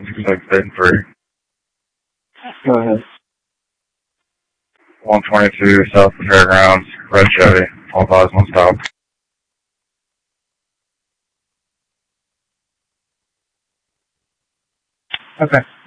like 33. Go ahead. 122 South of Fairgrounds, red Chevy, 12 miles, one stop. Okay.